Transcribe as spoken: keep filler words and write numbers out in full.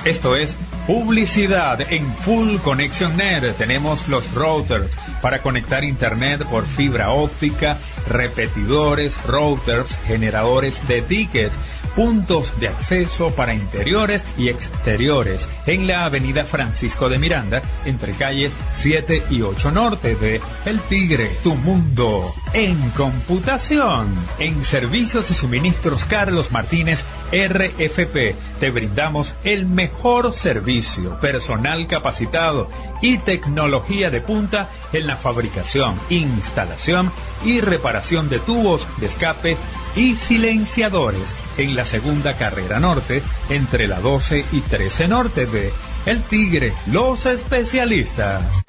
Esto es publicidad en Full Connection Net. Tenemos los routers para conectar internet por fibra óptica, repetidores, routers, generadores de tickets, puntos de acceso para interiores y exteriores en la avenida Francisco de Miranda, entre calles siete y ocho norte de El Tigre. Tu mundo en computación. En servicios y suministros Carlos Martínez R F P te brindamos el mejor servicio, personal capacitado y tecnología de punta en la fabricación, instalación y reparación de tubos de escape y silenciadores en la segunda carrera norte, entre la doce y trece norte de El Tigre, los especialistas.